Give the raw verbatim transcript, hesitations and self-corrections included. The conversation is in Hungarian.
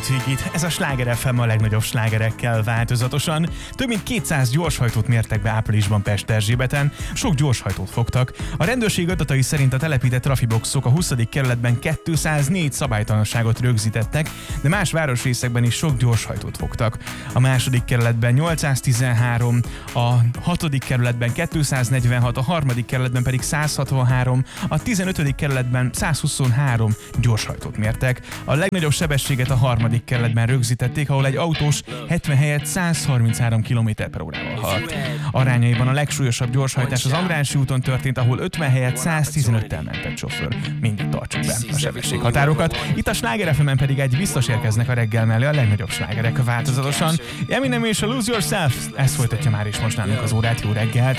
hétvégét, ez a Sláger ef em a legnagyobb slágerekkel változatosan. Több mint kétszáz gyorshajtót mértek be áprilisban Pest-Erzsébeten, sok gyorshajtót fogtak. A rendőrség adatai szerint a telepített trafiboxok a huszadik kerületben kétszáznégy szabálytalanságot rögzítettek, de más városrészekben is sok gyorshajtót fogtak. A második kerületben nyolcszáztizenhárom, a hatodik kerületben kétszáznegyvenhat, a harmadik kerületben pedig száz hatvanhárom, a tizenötödik kerületben száz huszonhárom gyorshajtót mértek. A legnagyobb sebességet a harmadik kerületben rögzítették, ahol egy autós hetven helyett száz harminchárom kilométer per órával haladt. Arányaiban a legsúlyosabb gyorshajtás az Andrássy úton történt, ahol ötven helyett száz tizenöttel ment egy sofőr. Mindig tartsuk be a sebességhatárokat. Itt a Sláger ef emen pedig egy biztos érkeznek a reggel mellé a legnagyobb slágerek változatosan. Eminem és a Lose Yourself, ez folytatja már is most nálunk az órát. Jó reggelt!